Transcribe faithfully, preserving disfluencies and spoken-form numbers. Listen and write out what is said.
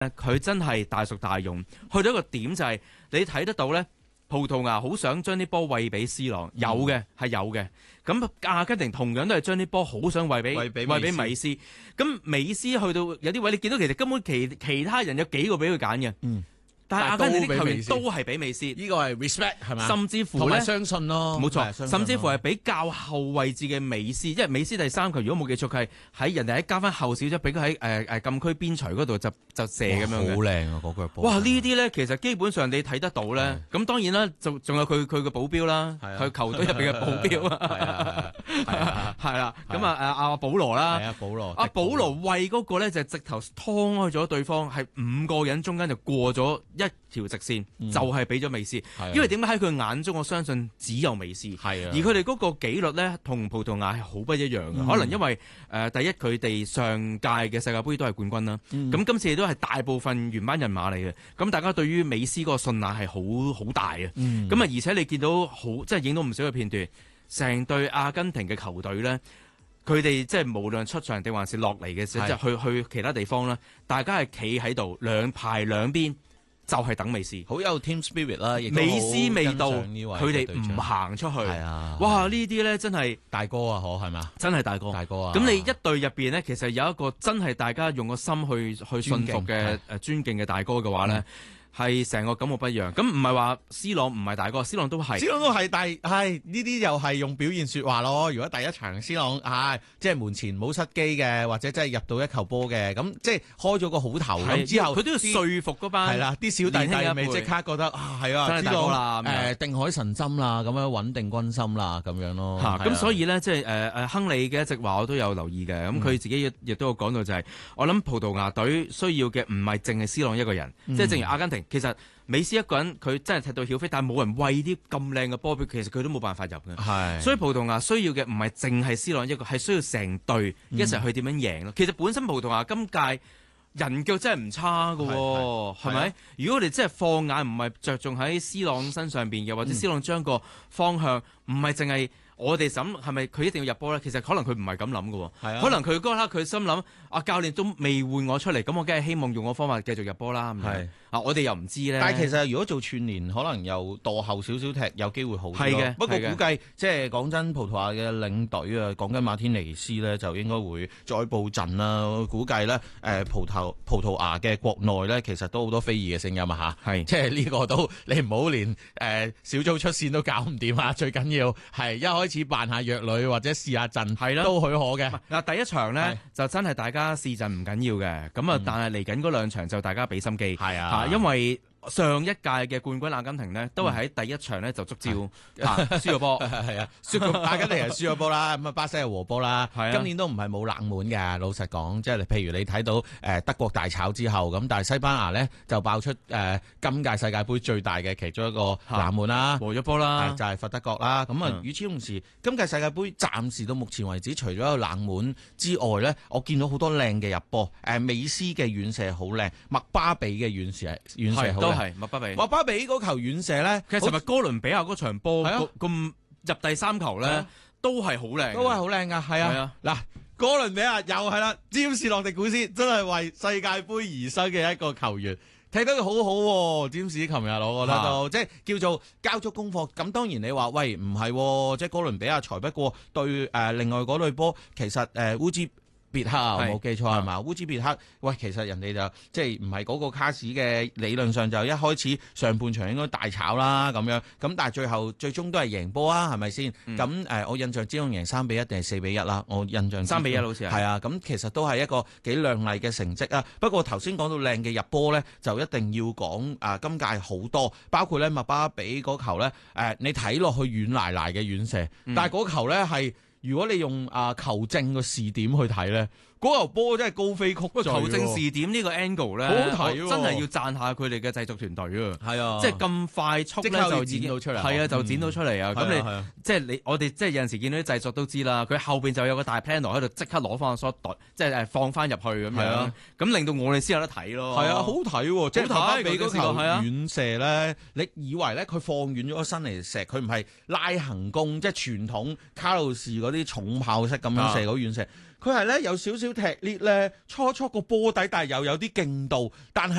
佢真係大熟大用，去到一個點就係、是、你睇得到咧，葡萄牙好想將啲波餵俾 C 朗，有嘅係有嘅。咁阿根廷同樣都係將啲波好想餵俾餵俾美斯。咁美斯去到有啲位，你見到其實根本其其他人有幾個俾佢揀嘅。嗯。但係阿根廷啲球員都係俾美斯，呢個係 respect 係咪？ 甚至乎咧， 相信咯， 冇錯，甚至乎係比較後位置嘅美斯，因為美斯第三球如果冇記錯，佢係喺人哋喺加翻後少少，俾佢喺誒誒禁區邊陲嗰度就就射咁樣嘅。 好靚啊！嗰腳波。 哇！呢啲咧其實基本上你睇得到咧，咁當然啦，就仲有佢佢嘅保鏢啦，佢球隊入邊嘅保鏢啊，係啊，係啦，咁啊誒阿保羅啦， 係啊保羅， 阿保羅為嗰個咧就直頭劏開咗對方，係五個人中間就過咗一條直線，嗯、就係俾咗美斯。因為點解喺佢眼中，我相信只有美斯。係啊，而佢哋嗰個紀律咧，同葡萄牙係好不一樣嘅。嗯、可能因為誒、呃、第一佢哋上屆嘅世界盃都係冠軍啦，咁、嗯、今次亦都係大部分原班人馬嚟嘅。咁大家對於美斯嗰個信賴係好好大嘅。咁啊、嗯，而且你見到好即係影到唔少嘅片段，成隊阿根廷嘅球隊咧。佢哋即係無論出場定還是落嚟嘅時候，即係去去其他地方啦，大家係企喺度兩排兩邊，就係等美斯， 好有 team spirit 啦。 美斯未到，佢哋唔行出去。係啊，哇！呢啲咧真係大哥啊，可係嘛？真係大哥，大哥啊！咁你一隊入邊咧，其實有一個真係大家用個心去去信服嘅誒尊敬嘅大哥嘅話咧。係成個感覺不一樣，咁唔係話 C 朗唔係大哥 ，C 朗都係 ，C 朗都係，但係呢啲又係用表現說話咯。如果第一場 C 朗啊，即係門前冇失機嘅，或者真係入到一球波嘅，咁即係開咗個好頭咁之後， 佢都要說服嗰班係啦，啲小弟弟咪即刻覺得啊，係啊，知道啦，誒定海神針啦，咁樣穩定軍心啦，咁樣咯。 嚇，咁所以咧，即係誒誒亨利嘅一直話我都有留意嘅，咁佢自己亦都有講到就係，我諗葡萄牙隊需要嘅唔係淨係 C 朗一個人，即係正如阿根廷。其實美斯一個人佢真係踢到曉飛，但係冇人餵啲咁靚嘅波俾佢，其實佢都冇辦法入嘅。係，所以葡萄牙需要嘅唔係淨係 C 朗一個，係需要成隊一齊去點樣贏咯。嗯、其實本身葡萄牙今屆人腳真係唔差㗎喎，係咪？如果我哋真係放眼唔係着重喺 C 朗身上邊嘅，或者 C 朗將個方向唔係淨係。我哋諗係咪佢一定要入波咧？其實可能佢唔係咁諗嘅，啊、可能佢嗰刻佢心諗，啊教練都未換我出嚟，咁我梗係希望用我方法繼續入波啦。係啊，我哋又唔知咧。 但係其實如果做串聯，可能又墮後少少踢，有機會好啲。 係嘅， 不過估計即係講真，葡萄牙嘅領隊啊，講緊馬天尼斯咧，就應該會再布陣啦。估計咧，誒葡萄葡萄牙嘅國內咧，其實都好多非議嘅聲音啊嚇。係，即係呢個都你唔好連誒、呃、小組出線都搞唔掂啊！最緊要係一開始扮下弱女或者試下陣，係咯，都許可嘅。 嗱，第一場咧就真係大家試陣唔緊要嘅，咁啊，但係嚟緊嗰兩場就大家俾心機，係啊，因為上一屆嘅冠軍阿根廷呢，都係喺第一場呢就觸礁啊，輸咗波， 係啊，輸咗阿根廷係輸咗波啦，咁啊巴西係和波啦，今年都唔係冇冷門嘅，老實講，即係譬如你睇到誒德國大炒之後，咁但係西班牙呢就爆出誒今屆世界盃最大嘅其中一個冷門啦，和咗波啦，就係佛德國啦，咁啊與此同時，今屆世界盃暫時到目前為止，除咗一個冷門之外呢，我見到好多靚嘅入波，誒美斯嘅遠射好靚，麥巴比嘅遠射遠射好。 係麥巴比， 麥巴比嗰球遠射咧， 其實尋日哥倫比亞嗰場波咁入第三球咧，啊、都係好靚， 都係好靚噶，係啊！嗱、啊，哥倫比亞又係啦，詹士洛迪古斯真係為世界盃而生嘅一個球員，踢得佢好好、啊，詹士琴日我覺得都、啊、即係叫做交足功課。咁當然你話喂唔係、啊，即係哥倫比亞才不過對誒、呃、另外嗰隊波，其實誒烏茲別克啊，冇記錯係嘛？烏茲別克，喂，其實人哋就即係唔係嗰個卡士嘅，理論上就一開始上半場應該大炒啦咁樣，咁但係最後最終都係贏波啊，係咪先？咁誒、嗯，我印象之中贏三比一定係四比一啦，我印象三比一好似係。係啊，咁其實都係一個幾亮麗嘅成績啊。不過頭先講到靚嘅入波咧，就一定要講啊，今屆好多，包括咧麥巴比嗰球咧，誒，你睇落去軟賴賴嘅遠射，嗯、但係嗰球咧係。如果你用啊球證個視點去睇咧，嗰球波真係高飛曲墜。 球證視點呢個 angle 咧， 好好睇， 真係要讚下佢哋嘅製作團隊啊！係啊，即係咁快速咧就剪到出嚟，係啊，就剪到出嚟啊！咁你即係你我哋即係有陣時見到啲製作都知啦，佢後邊就有個大 panel 喺度即刻攞翻個 shot 袋，即係誒放翻入去咁樣，咁令到我哋先有得睇咯。 係啊，好睇喎！即係麥巴比嗰球遠射咧，你以為咧佢放遠咗個身嚟射，佢唔係拉行弓，即係傳統卡路士嗰啲重炮式咁樣射嗰遠射。 佢係咧有少少踢 lift 咧，初初個波底，但係又有啲勁度，但係